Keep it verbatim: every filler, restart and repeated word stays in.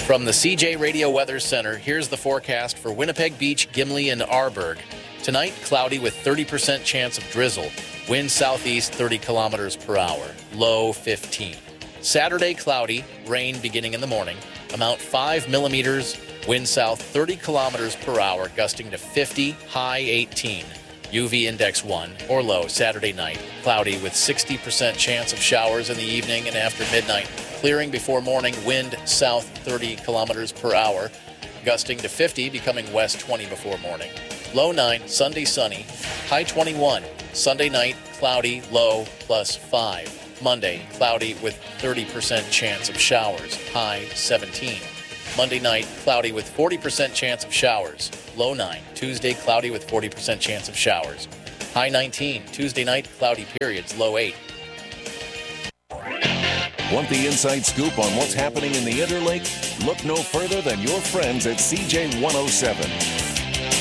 From the C J Radio Weather Center, here's the forecast for Winnipeg Beach, Gimli, and Arborg. Tonight, cloudy with thirty percent chance of drizzle. Wind southeast thirty kilometers per hour. Low fifteen. Saturday, cloudy. Rain beginning in the morning. Amount five millimeters. Wind south thirty kilometers per hour, gusting to fifty. High eighteen. U V index one or low Saturday night. Cloudy with sixty percent chance of showers in the evening and after midnight. Clearing before morning. Wind south thirty kilometers per hour, gusting to fifty, becoming west twenty before morning. Low nine, Sunday sunny, high twenty-one. Sunday night, cloudy, low plus five. Monday, cloudy with thirty percent chance of showers, high seventeen. Monday night, cloudy with forty percent chance of showers, low nine. Tuesday, cloudy with forty percent chance of showers, high nineteen. Tuesday night, cloudy periods, low eight. Want the inside scoop on what's happening in the Interlake? Look no further than your friends at C J one oh seven.